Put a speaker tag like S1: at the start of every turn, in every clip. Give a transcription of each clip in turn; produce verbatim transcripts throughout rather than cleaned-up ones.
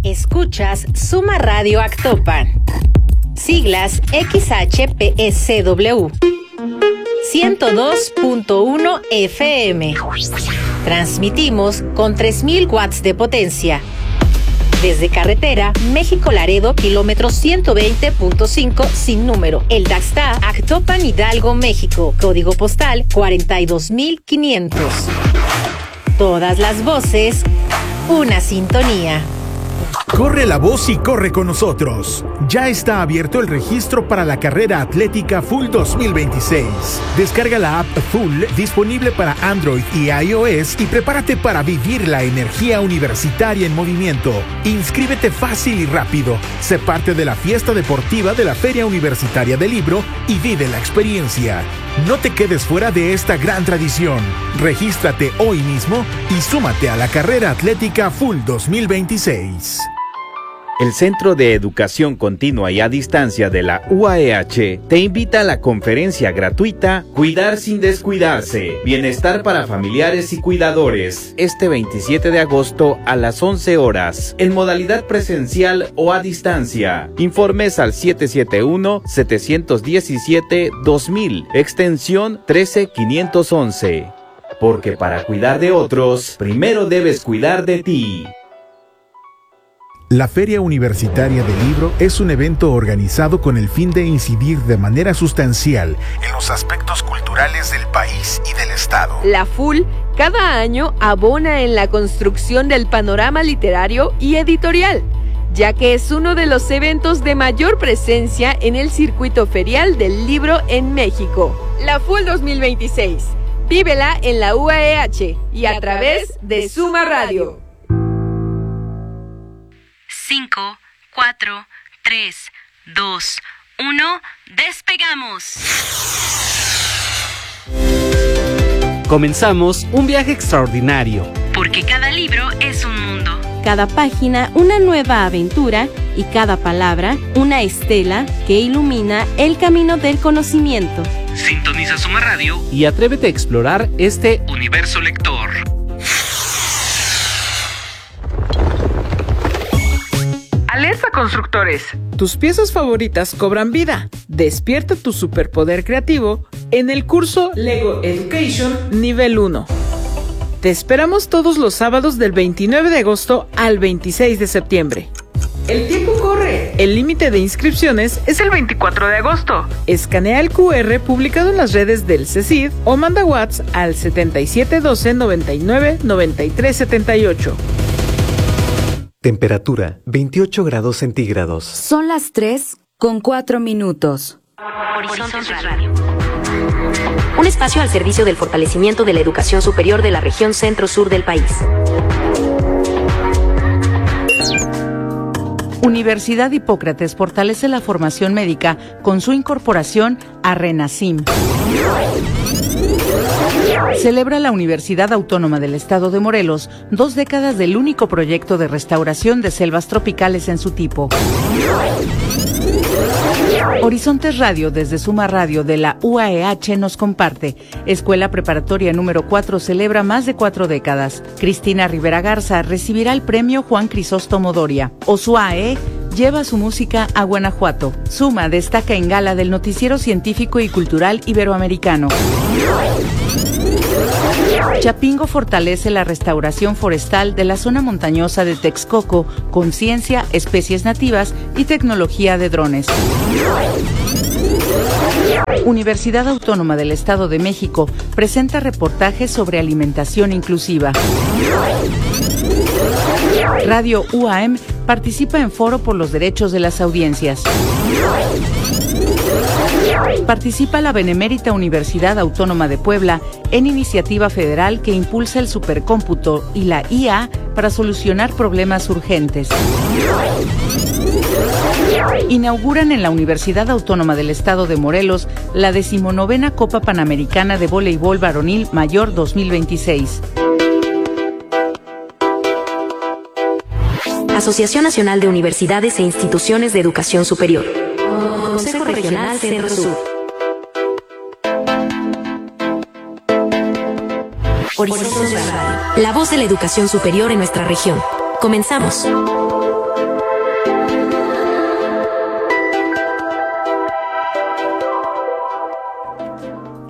S1: Escuchas Suma Radio Actopan. Siglas X H P S W. ciento dos punto uno F M. Transmitimos con tres mil watts de potencia. Desde carretera, México-Laredo, kilómetro ciento veinte punto cinco, sin número. El Daxta, Actopan, Hidalgo, México. Código postal cuarenta y dos mil quinientos. Todas las voces, una sintonía.
S2: Corre la voz y corre con nosotros. Ya está abierto el registro para la carrera atlética Full dos mil veintiséis. Descarga la app Full, disponible para Android y iOS, y prepárate para vivir la energía universitaria en movimiento. Inscríbete fácil y rápido. Sé parte de la fiesta deportiva de la Feria Universitaria del Libro y vive la experiencia. No te quedes fuera de esta gran tradición. Regístrate hoy mismo y súmate a la carrera atlética Full dos mil veintiséis.
S3: El Centro de Educación Continua y a Distancia de la U A E H te invita a la conferencia gratuita Cuidar sin descuidarse, Bienestar para familiares y cuidadores, este veintisiete de agosto a las once horas, en modalidad presencial o a distancia. Informes al siete siete uno, siete uno siete, dos mil, extensión trece quinientos once. Porque para cuidar de otros, primero debes cuidar de ti.
S2: La Feria Universitaria del Libro es un evento organizado con el fin de incidir de manera sustancial en los aspectos culturales del país y del Estado.
S4: La Full cada año abona en la construcción del panorama literario y editorial, ya que es uno de los eventos de mayor presencia en el circuito ferial del libro en México. La Full dos mil veintiséis. Vívela en la U A E H y a través de Suma Radio.
S5: cinco, cuatro, tres, dos, uno, ¡despegamos!
S6: Comenzamos un viaje extraordinario.
S5: Porque cada libro es un mundo.
S7: Cada página una nueva aventura y cada palabra una estela que ilumina el camino del conocimiento.
S5: Sintoniza Suma Radio
S6: y atrévete a explorar este
S5: universo lector.
S8: Alerta constructores, tus piezas favoritas cobran vida. Despierta tu superpoder creativo en el curso Lego Education Nivel uno. Te esperamos todos los sábados del veintinueve de agosto al veintiséis de septiembre. El tiempo corre. El límite de inscripciones es el veinticuatro de agosto. Escanea el cu erre publicado en las redes del CECID o manda WhatsApp al setenta y siete doce, noventa y nueve, noventa y tres setenta y ocho.
S9: Temperatura veintiocho grados centígrados.
S10: Son las tres con cuatro minutos.
S5: Horizontes Radio. Un espacio al servicio del fortalecimiento de la educación superior de la región centro-sur del país.
S11: Universidad Hipócrates fortalece la formación médica con su incorporación a RENACIM. Celebra la Universidad Autónoma del Estado de Morelos dos décadas del único proyecto de restauración de selvas tropicales en su tipo. Horizontes Radio, desde Suma Radio de la U A E H, nos comparte. Escuela Preparatoria número cuatro celebra más de cuatro décadas. Cristina Rivera Garza recibirá el premio Juan Crisóstomo Doria. OSUAE lleva su música a Guanajuato. Suma destaca en gala del Noticiero Científico y Cultural Iberoamericano. Chapingo fortalece la restauración forestal de la zona montañosa de Texcoco con ciencia, especies nativas y tecnología de drones. Universidad Autónoma del Estado de México presenta reportajes sobre alimentación inclusiva. Radio U A M participa en Foro por los Derechos de las Audiencias. Participa la Benemérita Universidad Autónoma de Puebla en iniciativa federal que impulsa el supercómputo y la I A para solucionar problemas urgentes. Inauguran en la Universidad Autónoma del Estado de Morelos la decimonovena Copa Panamericana de Voleibol Varonil Mayor dos mil veintiséis.
S5: Asociación Nacional de Universidades e Instituciones de Educación Superior. Consejo Regional Centro-Sur. Horizontes Radio. La voz de la educación superior en nuestra región. Comenzamos.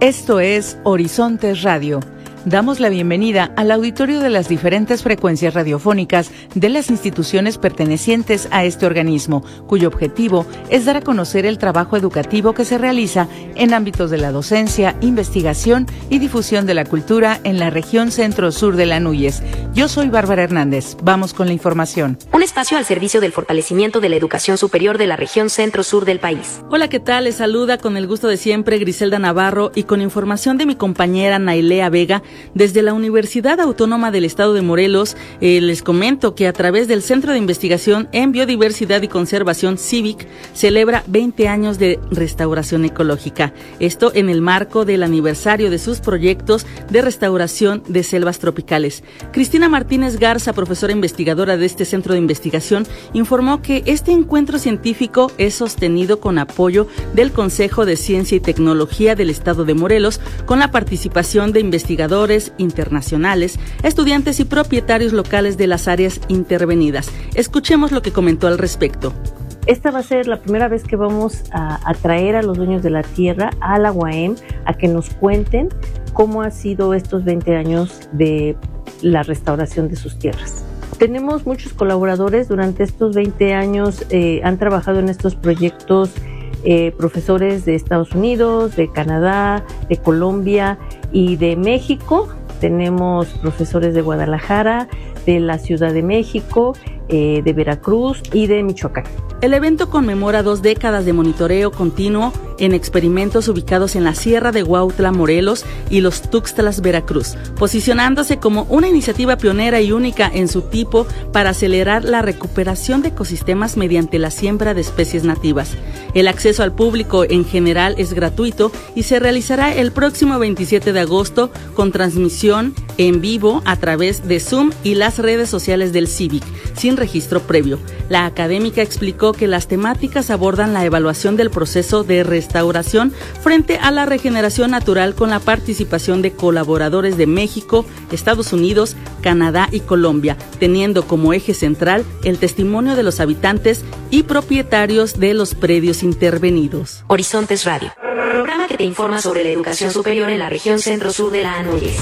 S11: Esto es Horizontes Radio. Damos la bienvenida al auditorio de las diferentes frecuencias radiofónicas de las instituciones pertenecientes a este organismo, cuyo objetivo es dar a conocer el trabajo educativo que se realiza en ámbitos de la docencia, investigación y difusión de la cultura en la región centro-sur de la Núñez. Yo soy Bárbara Hernández. Vamos con la información.
S5: Un espacio al servicio del fortalecimiento de la educación superior de la región centro-sur del país.
S12: Hola, ¿qué tal? Les saluda con el gusto de siempre Griselda Navarro y con información de mi compañera Nailea Vega. Desde la Universidad Autónoma del Estado de Morelos, eh, les comento que a través del Centro de Investigación en Biodiversidad y Conservación CIVIC celebra veinte años de restauración ecológica. Esto en el marco del aniversario de sus proyectos de restauración de selvas tropicales. Cristina Martínez Garza, profesora investigadora de este Centro de Investigación, informó que este encuentro científico es sostenido con apoyo del Consejo de Ciencia y Tecnología del Estado de Morelos, con la participación de investigadores internacionales, estudiantes y propietarios locales de las áreas intervenidas. Escuchemos lo que comentó al respecto.
S13: Esta va a ser la primera vez que vamos a atraer a los dueños de la tierra a la U A M a que nos cuenten cómo ha sido estos veinte años de la restauración de sus tierras. Tenemos muchos colaboradores durante estos veinte años, eh, han trabajado en estos proyectos eh, profesores de Estados Unidos, de Canadá, de Colombia y de México. Tenemos profesores de Guadalajara, de la Ciudad de México, eh, de Veracruz y de Michoacán.
S12: El evento conmemora dos décadas de monitoreo continuo en experimentos ubicados en la Sierra de Huautla, Morelos y los Tuxtlas, Veracruz, posicionándose como una iniciativa pionera y única en su tipo para acelerar la recuperación de ecosistemas mediante la siembra de especies nativas. El acceso al público en general es gratuito y se realizará el próximo veintisiete de agosto con transmisión en vivo a través de Zoom y las redes sociales del CIVIC, sin registro previo. La académica explicó que las temáticas abordan la evaluación del proceso de restauración frente a la regeneración natural con la participación de colaboradores de México, Estados Unidos, Canadá y Colombia, teniendo como eje central el testimonio de los habitantes y propietarios de los predios intervenidos.
S5: Horizontes Radio, programa que te informa sobre la educación superior en la región centro-sur de la Núñez.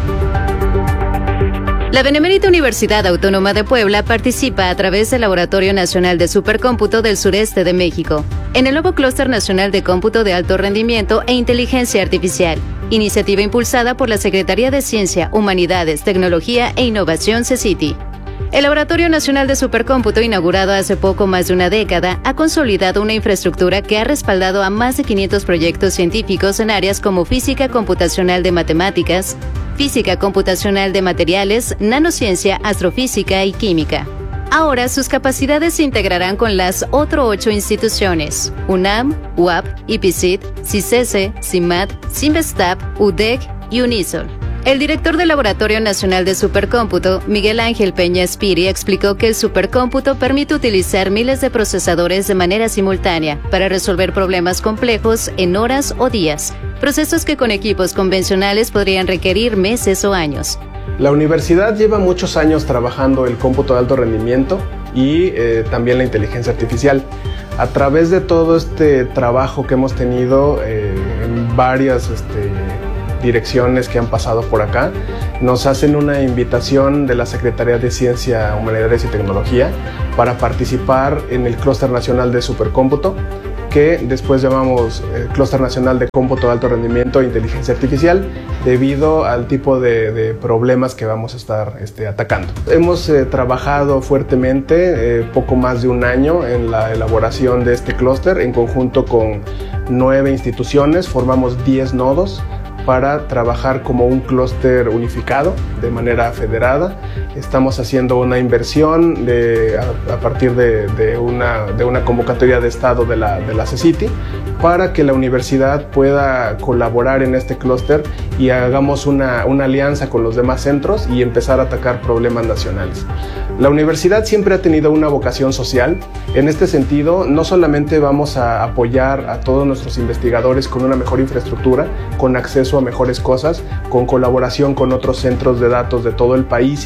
S1: La Benemérita Universidad Autónoma de Puebla participa a través del Laboratorio Nacional de Supercómputo del Sureste de México, en el nuevo Clúster Nacional de Cómputo de Alto Rendimiento e Inteligencia Artificial, iniciativa impulsada por la Secretaría de Ciencia, Humanidades, Tecnología e Innovación CECITI. El Laboratorio Nacional de Supercómputo, inaugurado hace poco más de una década, ha consolidado una infraestructura que ha respaldado a más de quinientos proyectos científicos en áreas como física computacional de matemáticas, física computacional de materiales, nanociencia, astrofísica y química. Ahora sus capacidades se integrarán con las otras ocho instituciones: UNAM, U A P, IPICIT, CICESE, CIMAT, CIMBESTAP, U D E C y UNISOL. El director del Laboratorio Nacional de Supercómputo, Miguel Ángel Peña Espiri, explicó que el supercómputo permite utilizar miles de procesadores de manera simultánea para resolver problemas complejos en horas o días, procesos que con equipos convencionales podrían requerir meses o años.
S14: La universidad lleva muchos años trabajando el cómputo de alto rendimiento y eh, también la inteligencia artificial. A través de todo este trabajo que hemos tenido eh, en varias este, direcciones que han pasado por acá, nos hacen una invitación de la Secretaría de Ciencia, Humanidades y Tecnología para participar en el Clúster Nacional de Supercómputo, que después llamamos eh, Clúster Nacional de Cómputo de Alto Rendimiento e Inteligencia Artificial, debido al tipo de, de problemas que vamos a estar este, atacando. Hemos eh, trabajado fuertemente, eh, poco más de un año, en la elaboración de este clúster, en conjunto con nueve instituciones, formamos diez nodos, para trabajar como un clúster unificado de manera federada. Estamos haciendo una inversión de, a, a partir de, de, una, de una convocatoria de Estado de la, de la CECITI para que la universidad pueda colaborar en este clúster y hagamos una, una alianza con los demás centros y empezar a atacar problemas nacionales. La universidad siempre ha tenido una vocación social. En este sentido, no solamente vamos a apoyar a todos nuestros investigadores con una mejor infraestructura, con acceso a mejores cosas, con colaboración con otros centros de datos de todo el país y de otros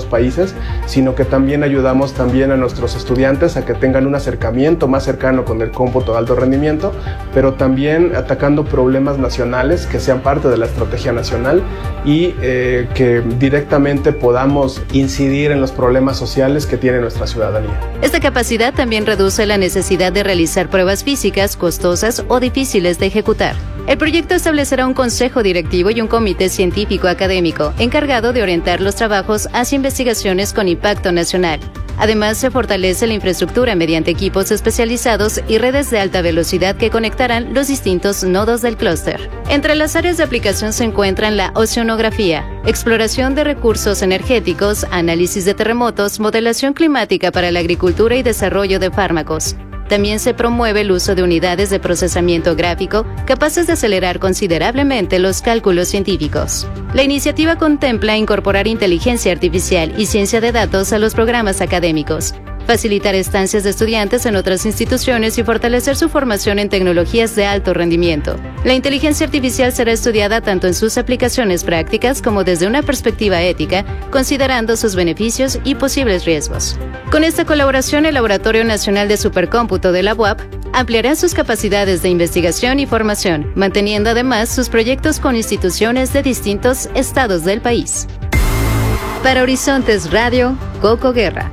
S14: dos países, sino que también ayudamos también a nuestros estudiantes a que tengan un acercamiento más cercano con el cómputo de alto rendimiento, pero también atacando problemas nacionales que sean parte de la estrategia nacional y eh, que directamente podamos incidir en los problemas sociales que tiene nuestra ciudadanía.
S15: Esta capacidad también reduce la necesidad de realizar pruebas físicas costosas o difíciles de ejecutar. El proyecto establecerá un consejo directivo y un comité científico académico encargado de orientar los trabajos hacia investigaciones con impacto nacional. Además, se fortalece la infraestructura mediante equipos especializados y redes de alta velocidad que conectarán los distintos nodos del clúster. Entre las áreas de aplicación se encuentran la oceanografía, exploración de recursos energéticos, análisis de terremotos, modelación climática para la agricultura y desarrollo de fármacos. También se promueve el uso de unidades de procesamiento gráfico capaces de acelerar considerablemente los cálculos científicos. La iniciativa contempla incorporar inteligencia artificial y ciencia de datos a los programas académicos, facilitar estancias de estudiantes en otras instituciones y fortalecer su formación en tecnologías de alto rendimiento. La inteligencia artificial será estudiada tanto en sus aplicaciones prácticas como desde una perspectiva ética, considerando sus beneficios y posibles riesgos. Con esta colaboración, el Laboratorio Nacional de Supercómputo de la U A P ampliará sus capacidades de investigación y formación, manteniendo además sus proyectos con instituciones de distintos estados del país. Para Horizontes Radio, Coco Guerra.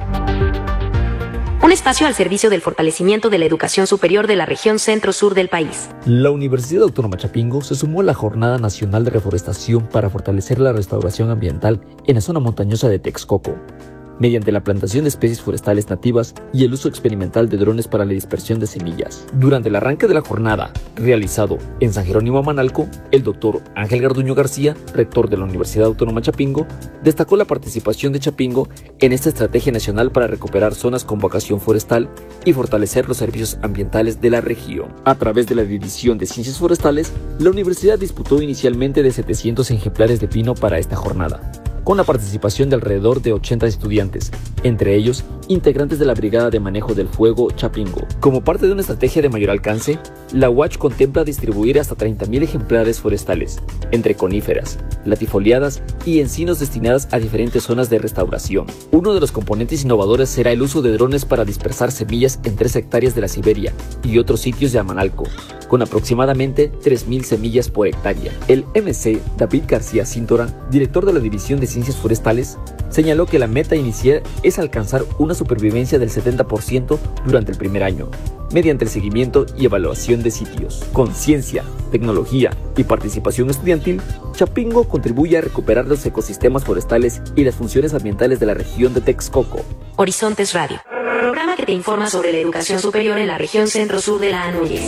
S5: Un espacio al servicio del fortalecimiento de la educación superior de la región centro-sur del país.
S16: La Universidad Autónoma Chapingo se sumó a la Jornada Nacional de Reforestación para fortalecer la restauración ambiental en la zona montañosa de Texcoco, mediante la plantación de especies forestales nativas y el uso experimental de drones para la dispersión de semillas. Durante el arranque de la jornada, realizado en San Jerónimo Amanalco, el doctor Ángel Garduño García, rector de la Universidad Autónoma Chapingo, destacó la participación de Chapingo en esta estrategia nacional para recuperar zonas con vocación forestal y fortalecer los servicios ambientales de la región. A través de la División de Ciencias Forestales, la universidad disputó inicialmente de setecientos ejemplares de pino para esta jornada, con la participación de alrededor de ochenta estudiantes, entre ellos integrantes de la Brigada de Manejo del Fuego Chapingo. Como parte de una estrategia de mayor alcance, la U A C H contempla distribuir hasta treinta mil ejemplares forestales, entre coníferas, latifoliadas y encinos destinadas a diferentes zonas de restauración. Uno de los componentes innovadores será el uso de drones para dispersar semillas en tres hectáreas de la Siberia y otros sitios de Amanalco, con aproximadamente tres mil semillas por hectárea. El M C David García Cíntora, director de la División de Ciencias Forestales, señaló que la meta inicial es alcanzar una supervivencia del setenta por ciento durante el primer año, mediante el seguimiento y evaluación de sitios. Con ciencia, tecnología y participación estudiantil, Chapingo contribuye a recuperar los ecosistemas forestales y las funciones ambientales de la región de Texcoco.
S5: Horizontes Radio, programa que te informa sobre la educación superior en la región centro-sur de la ANUYES.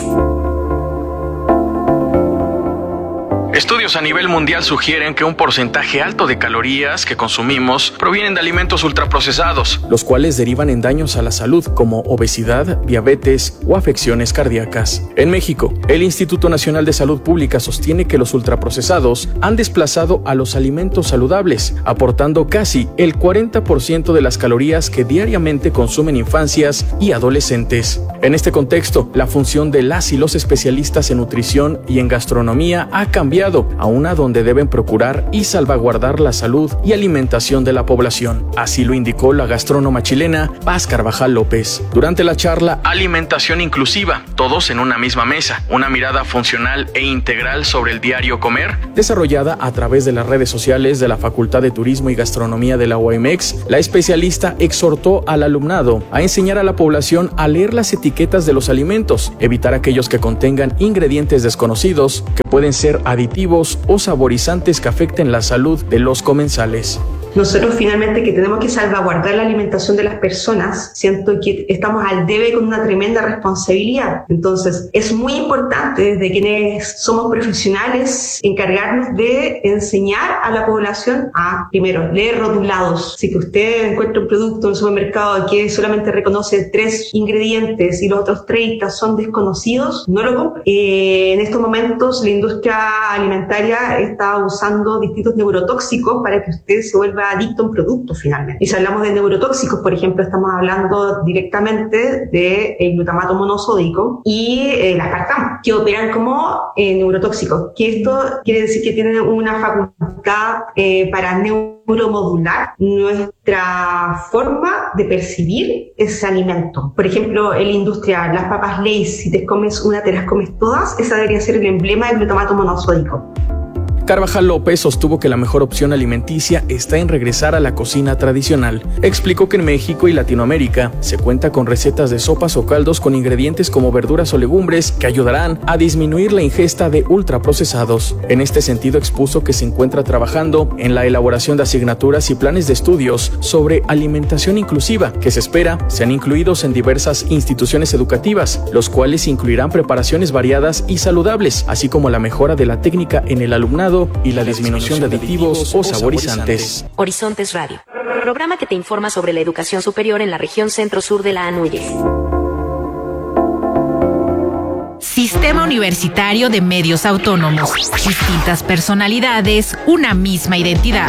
S17: Estudios a nivel mundial sugieren que un porcentaje alto de calorías que consumimos provienen de alimentos ultraprocesados, los cuales derivan en daños a la salud como obesidad, diabetes o afecciones cardíacas. En México, el Instituto Nacional de Salud Pública sostiene que los ultraprocesados han desplazado a los alimentos saludables, aportando casi el cuarenta por ciento de las calorías que diariamente consumen infancias y adolescentes. En este contexto, la función de las y los especialistas en nutrición y en gastronomía ha cambiado a una donde deben procurar y salvaguardar la salud y alimentación de la población. Así lo indicó la gastrónoma chilena Paz Carvajal López. Durante la charla Alimentación Inclusiva, todos en una misma mesa, una mirada funcional e integral sobre el diario comer, desarrollada a través de las redes sociales de la Facultad de Turismo y Gastronomía de la U A M X, la especialista exhortó al alumnado a enseñar a la población a leer las etiquetas de los alimentos, evitar aquellos que contengan ingredientes desconocidos que pueden ser aditivos o saborizantes que afecten la salud de los comensales.
S18: Nosotros finalmente que tenemos que salvaguardar la alimentación de las personas, siento que estamos al debe con una tremenda responsabilidad. Entonces es muy importante desde quienes somos profesionales encargarnos de enseñar a la población a, primero, leer rotulados. Si que usted encuentra un producto en el supermercado que solamente reconoce tres ingredientes y los otros treinta son desconocidos, no lo compre. Eh, en estos momentos la industria alimentaria está usando distintos neurotóxicos para que usted se vuelva vuelva adicto a un producto finalmente. Y si hablamos de neurotóxicos, por ejemplo, estamos hablando directamente del de glutamato monosódico y eh, el aspartamo, que operan como eh, neurotóxicos, que esto quiere decir que tienen una facultad eh, para neuromodular nuestra forma de percibir ese alimento. Por ejemplo, en la industria, las papas Lay's, si te comes una, te las comes todas, esa debería ser el emblema del glutamato monosódico.
S17: Carvajal López sostuvo que la mejor opción alimenticia está en regresar a la cocina tradicional. Explicó que en México y Latinoamérica se cuenta con recetas de sopas o caldos con ingredientes como verduras o legumbres que ayudarán a disminuir la ingesta de ultraprocesados. En este sentido expuso que se encuentra trabajando en la elaboración de asignaturas y planes de estudios sobre alimentación inclusiva que se espera sean incluidos en diversas instituciones educativas, los cuales incluirán preparaciones variadas y saludables, así como la mejora de la técnica en el alumnado y la disminución de aditivos o saborizantes.
S5: Horizontes Radio, programa que te informa sobre la educación superior en la región centro-sur de la ANUYES.
S1: Sistema Universitario de Medios Autónomos. Distintas personalidades, una misma identidad.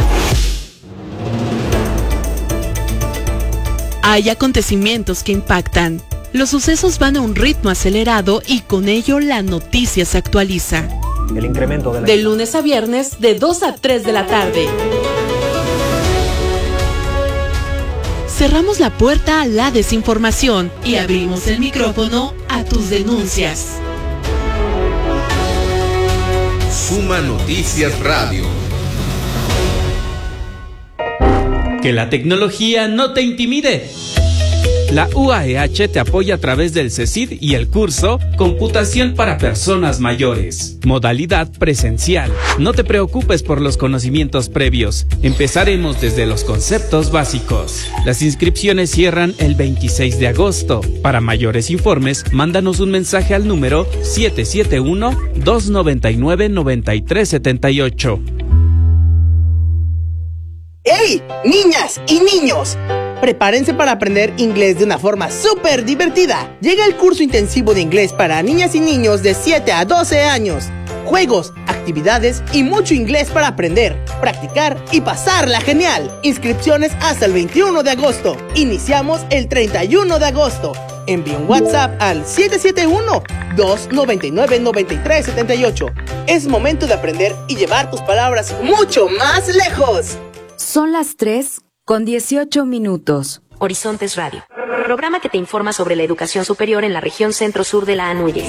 S19: Hay acontecimientos que impactan. Los sucesos van a un ritmo acelerado y con ello la noticia se actualiza.
S9: El incremento de la...
S19: De lunes a viernes, de dos a tres de la tarde. Cerramos la puerta a la desinformación y abrimos el micrófono a tus denuncias.
S20: Suma Noticias Radio.
S6: Que la tecnología no te intimide. La U A E H te apoya a través del CECID y el curso Computación para Personas Mayores. Modalidad presencial. No te preocupes por los conocimientos previos. Empezaremos desde los conceptos básicos. Las inscripciones cierran el veintiséis de agosto. Para mayores informes, mándanos un mensaje al número siete siete uno, dos nueve nueve, nueve tres siete ocho.
S21: ¡Hey! ¡Niñas y niños! Prepárense para aprender inglés de una forma súper divertida. Llega el curso intensivo de inglés para niñas y niños de siete a doce años. Juegos, actividades y mucho inglés para aprender, practicar y pasarla genial. Inscripciones hasta el veintiuno de agosto. Iniciamos el treinta y uno de agosto. Envía un WhatsApp al siete siete uno, dos nueve nueve, nueve tres siete ocho. Es momento de aprender y llevar tus palabras mucho más lejos.
S10: Son las tres con dieciocho minutos.
S5: Horizontes Radio, programa que te informa sobre la educación superior en la región centro-sur de la ANUYES.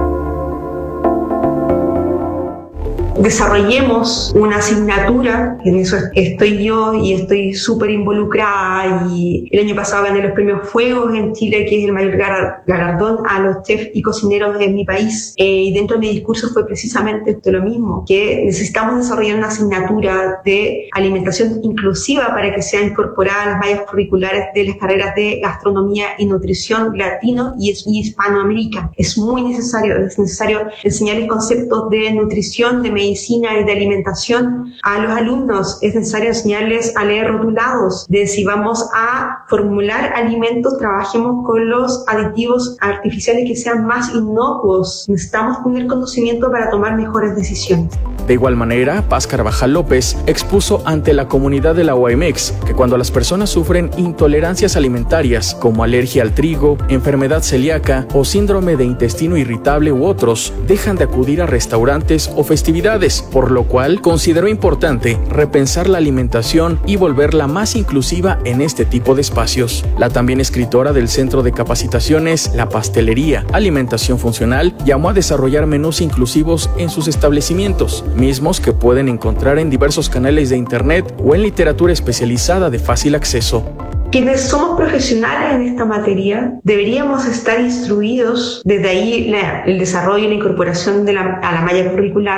S18: Desarrollemos una asignatura, en eso estoy yo y estoy súper involucrada, y el año pasado gané los premios Fuegos en Chile, que es el mayor galardón a los chefs y cocineros de mi país, eh, y dentro de mi discurso fue precisamente esto lo mismo, que necesitamos desarrollar una asignatura de alimentación inclusiva para que sea incorporada a las mallas curriculares de las carreras de gastronomía y nutrición latino y hispanoamérica. Es muy necesario, es necesario enseñarles conceptos de nutrición, de medicina, medicina y de alimentación a los alumnos. Es necesario enseñarles a leer rotulados, de si vamos a formular alimentos, trabajemos con los aditivos artificiales que sean más inocuos. Necesitamos tener conocimiento para tomar mejores decisiones.
S17: De igual manera, Paz Carvajal López expuso ante la comunidad de la U A M X que cuando las personas sufren intolerancias alimentarias como alergia al trigo, enfermedad celíaca o síndrome de intestino irritable u otros, dejan de acudir a restaurantes o festividades, por lo cual consideró importante repensar la alimentación y volverla más inclusiva en este tipo de espacios. La también escritora del Centro de Capacitaciones La Pastelería, Alimentación Funcional, llamó a desarrollar menús inclusivos en sus establecimientos, mismos que pueden encontrar en diversos canales de internet o en literatura especializada de fácil acceso.
S18: Quienes somos profesionales en esta materia deberíamos estar instruidos, desde ahí la, el desarrollo y la incorporación de la, a la malla curricular